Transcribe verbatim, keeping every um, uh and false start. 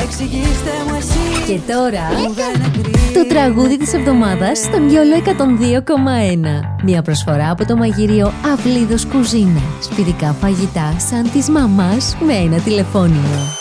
Εξηγήστε μου εσείς. Και τώρα το τραγούδι της εβδομάδας στον Γιόλο εκατόν δύο κόμμα ένα. Μια προσφορά από το μαγειρίο Αυλίδος Κουζίνα. Σπιτικά φαγητά σαν της μαμάς με ένα τηλεφώνημα.